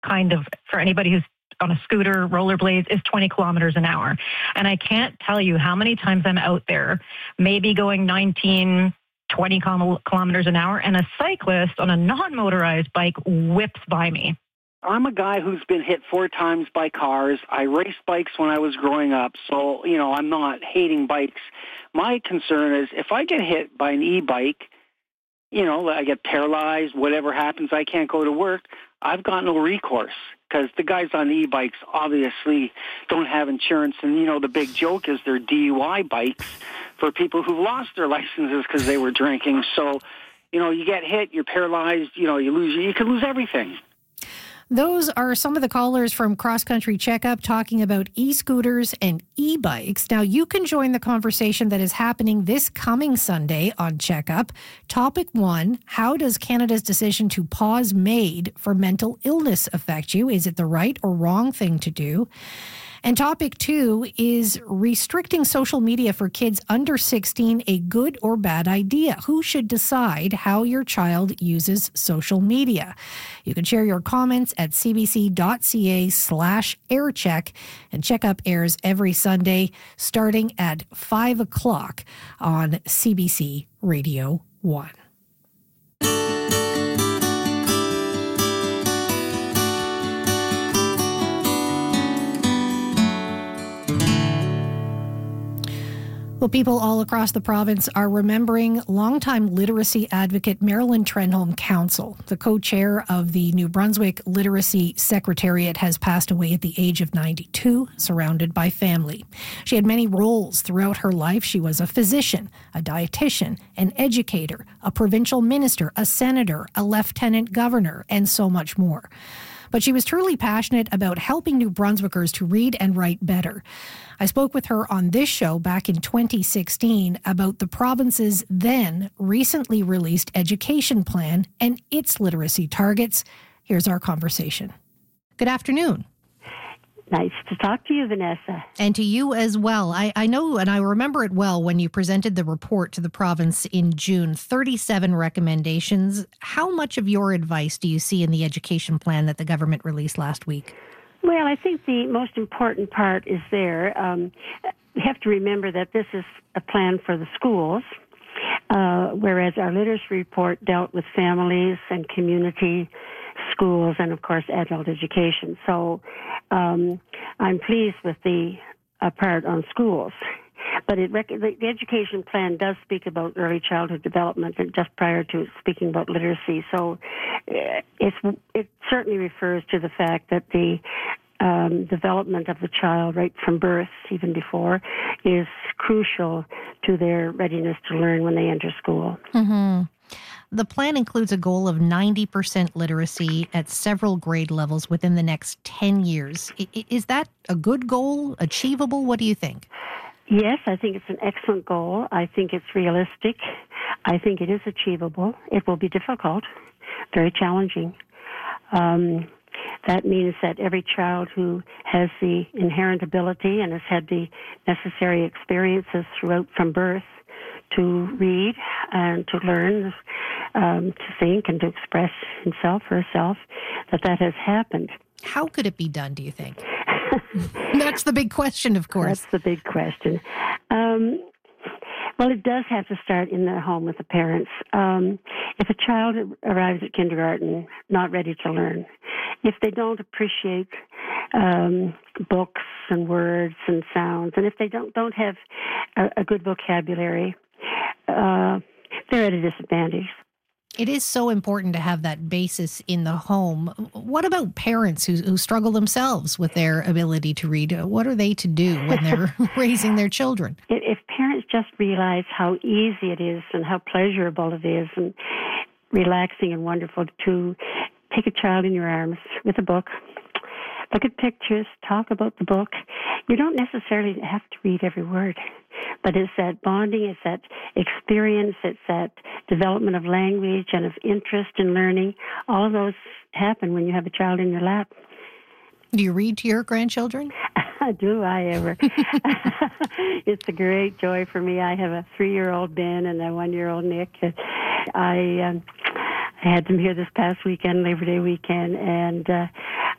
kind of, for anybody who's on a scooter, rollerblades, is 20 kilometers an hour. And I can't tell you how many times I'm out there, maybe going 19, 20 kilometers an hour, and a cyclist on a non-motorized bike whips by me. I'm a guy who's been hit 4 times by cars. I raced bikes when I was growing up, so, I'm not hating bikes. My concern is if I get hit by an e-bike, I get paralyzed, whatever happens, I can't go to work, I've got no recourse because the guys on the e-bikes obviously don't have insurance. And, the big joke is they're DUI bikes for people who lost their licenses because they were drinking. So, you get hit, you're paralyzed, you could lose everything. Those are some of the callers from Cross Country Checkup talking about e-scooters and e-bikes. Now, you can join the conversation that is happening this coming Sunday on Checkup. Topic 1, how does Canada's decision to pause MAID for mental illness affect you? Is it the right or wrong thing to do? And topic 2 is restricting social media for kids under 16 a good or bad idea? Who should decide how your child uses social media? You can share your comments at cbc.ca/aircheck, and Checkup airs every Sunday starting at 5 o'clock on CBC Radio 1. Well, people all across the province are remembering longtime literacy advocate Marilyn Trenholm Council. The co-chair of the New Brunswick Literacy Secretariat has passed away at the age of 92, surrounded by family. She had many roles throughout her life. She was a physician, a dietitian, an educator, a provincial minister, a senator, a lieutenant governor, and so much more. But she was truly passionate about helping New Brunswickers to read and write better. I spoke with her on this show back in 2016 about the province's then recently released education plan and its literacy targets. Here's our conversation. Good afternoon. Nice to talk to you, Vanessa. And to you as well. I know, and I remember it well when you presented the report to the province in June, 37 recommendations. How much of your advice do you see in the education plan that the government released last week? Well, I think the most important part is there. We have to remember that this is a plan for the schools, whereas our literacy report dealt with families and community, schools, and, of course, adult education. So I'm pleased with the part on schools. But the education plan does speak about early childhood development and just prior to speaking about literacy. So it certainly refers to the fact that the development of the child right from birth, even before, is crucial to their readiness to learn when they enter school. Mm-hmm. The plan includes a goal of 90% literacy at several grade levels within the next 10 years. Is that a good goal, achievable? What do you think? Yes, I think it's an excellent goal. I think it's realistic. I think it is achievable. It will be difficult, very challenging. That means that every child who has the inherent ability and has had the necessary experiences throughout from birth to read and to learn, to think and to express himself or herself, that has happened. How could it be done, do you think? That's the big question, of course. That's the big question. Well, it does have to start in the home with the parents. If a child arrives at kindergarten not ready to learn, if they don't appreciate books and words and sounds, and if they don't have a good vocabulary, they're at a disadvantage. It is so important to have that basis in the home. What about parents who struggle themselves with their ability to read? What are they to do when they're raising their children? If parents just realize how easy it is and how pleasurable it is and relaxing and wonderful to take a child in your arms with a book, look at pictures, talk about the book. You don't necessarily have to read every word, but it's that bonding, it's that experience, it's that development of language and of interest in learning. All of those happen when you have a child in your lap. Do you read to your grandchildren? Do I ever? It's a great joy for me. I have a 3-year-old Ben and a 1-year-old Nick. I had them here this past weekend, Labor Day weekend, and